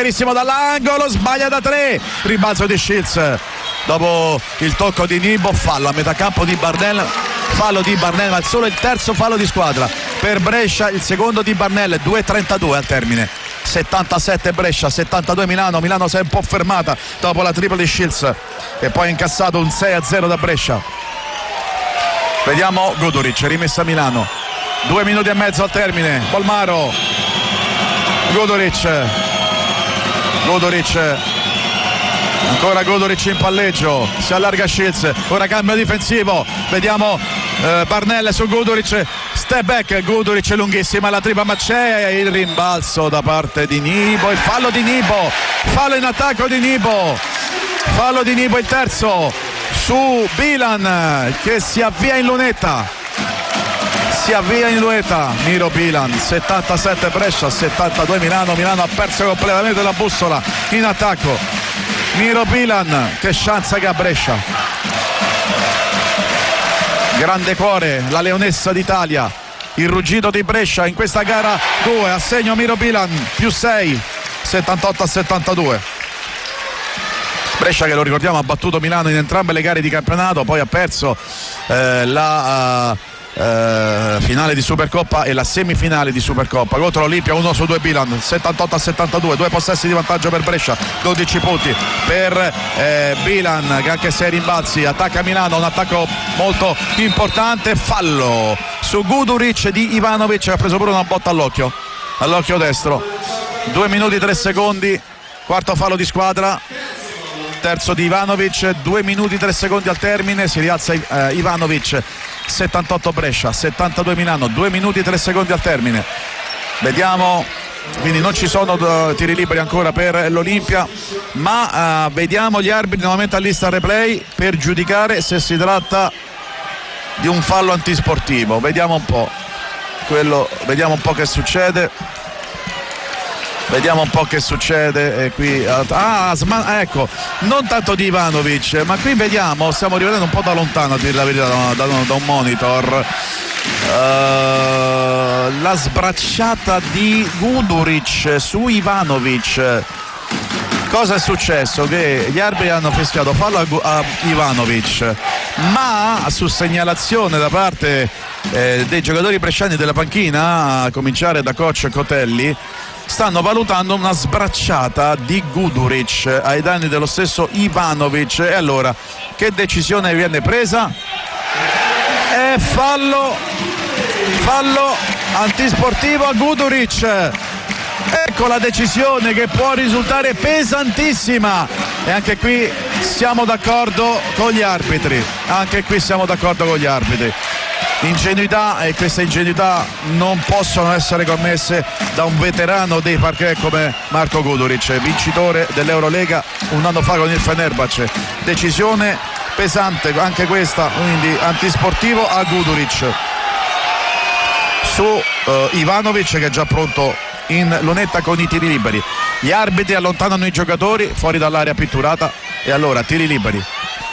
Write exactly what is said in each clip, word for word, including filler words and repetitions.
liberissimo dall'angolo, sbaglia da tre, rimbalzo di Shields dopo il tocco di Nibo, fallo a metà campo di Barnell, fallo di Barnell, ma solo il terzo fallo di squadra per Brescia, il secondo di Barnell. Due e trentadue al termine, settantasette Brescia, settantadue Milano. Milano si è un po' fermata dopo la tripla di Shields e poi ha incassato un sei a zero da Brescia. Vediamo Guduric, rimessa Milano, due minuti e mezzo al termine. Bolmaro, Guduric, Guduric, ancora Guduric in palleggio, si allarga Shields, ora cambio difensivo, vediamo eh, Barnell su Guduric, step back, Guduric lunghissima la tripla, ma c'è il rimbalzo da parte di Nibo, il fallo di Nibo, fallo in attacco di Nibo, fallo di Nibo, il terzo su Bilan che si avvia in lunetta, si avvia in lunetta Miro Bilan. Settantasette Brescia, settantadue Milano. Milano ha perso completamente la bussola in attacco. Miro Bilan, che chance che ha Brescia, grande cuore la leonessa d'Italia, il ruggito di Brescia in questa gara due, assegno Miro Bilan, più sei, settantotto a settantadue. Brescia che, lo ricordiamo, ha battuto Milano in entrambe le gare di campionato, poi ha perso eh, la uh, uh, finale di Supercoppa e la semifinale di Supercoppa contro l'Olimpia. Uno su due Bilan, settantotto a settantadue, due possessi di vantaggio per Brescia, dodici punti per eh, Bilan che anche se rimbalzi attacca Milano, un attacco molto importante. Fallo su Guduric di Ivanovic che ha preso pure una botta all'occhio, all'occhio destro. Due minuti tre secondi, quarto fallo di squadra, terzo di Ivanovic, due minuti tre secondi al termine, si rialza eh, Ivanovic. Settantotto Brescia, settantadue Milano, due minuti tre secondi al termine. Vediamo, quindi non ci sono uh, tiri liberi ancora per l'Olimpia, ma uh, vediamo gli arbitri nuovamente all'ista replay per giudicare se si tratta di un fallo antisportivo. Vediamo un po' quello, vediamo un po' che succede. Vediamo un po' che succede. E qui ah, sma- ecco, non tanto di Ivanovic, ma qui vediamo, stiamo rivedendo un po' da lontano, a dire la verità, da, da, da un monitor, uh, la sbracciata di Guduric su Ivanovic. Cosa è successo? Che gli arbitri hanno fischiato fallo a, a Ivanovic, ma su segnalazione da parte eh, dei giocatori bresciani della panchina, a cominciare da coach Cotelli, stanno valutando una sbracciata di Guduric ai danni dello stesso Ivanovic. E allora che decisione viene presa? È fallo, fallo antisportivo a Guduric. Ecco la decisione che può risultare pesantissima, e anche qui siamo d'accordo con gli arbitri, anche qui siamo d'accordo con gli arbitri. Ingenuità, e queste ingenuità non possono essere commesse da un veterano dei parquet come Marko Guduric, vincitore dell'Eurolega un anno fa con il Fenerbahce. Decisione pesante anche questa, quindi antisportivo a Guduric su uh, Ivanovic che è già pronto in lunetta con i tiri liberi. Gli arbitri allontanano i giocatori fuori dall'area pitturata e allora tiri liberi.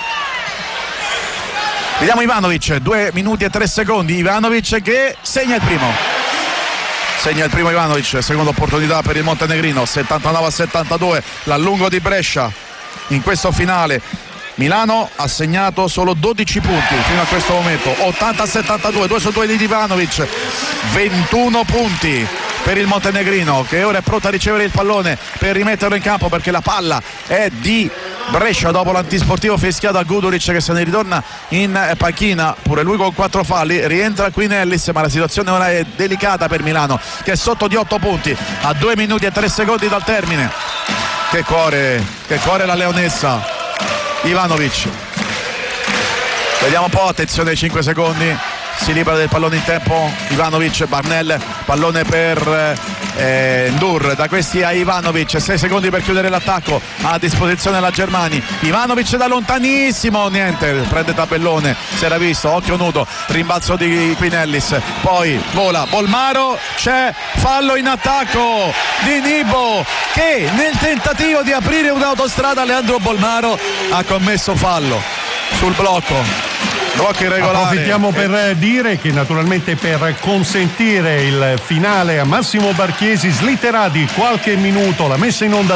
Vediamo Ivanovic, due minuti e tre secondi. Ivanovic che segna il primo. Segna il primo Ivanovic, seconda opportunità per il montenegrino, settantanove a settantadue, l'allungo di Brescia in questo finale. Milano ha segnato solo dodici punti fino a questo momento, ottanta a settantadue, due su due di Ivanovic, ventuno punti per il montenegrino che ora è pronto a ricevere il pallone per rimetterlo in campo, perché la palla è di Brescia dopo l'antisportivo fischiato a Guduric che se ne ritorna in panchina, pure lui con quattro falli. Rientra Quinellis, ma la situazione ora è delicata per Milano che è sotto di otto punti a due minuti e tre secondi dal termine. Che cuore, che cuore la leonessa Ivanovic. Vediamo un po', attenzione ai cinque secondi, si libera del pallone in tempo Ivanovic. Barnell, pallone per eh, Ndur, da questi a Ivanovic, sei secondi per chiudere l'attacco, a disposizione la Germani. Ivanovic da lontanissimo, niente, prende tabellone, si era visto, occhio nudo, rimbalzo di Quinellis, poi vola Bolmaro, c'è fallo in attacco di Nibo che nel tentativo di aprire un'autostrada Leandro Bolmaro ha commesso fallo sul blocco. Approfittiamo per dire che naturalmente per consentire il finale a Massimo Barchiesi slitterà di qualche minuto la messa in onda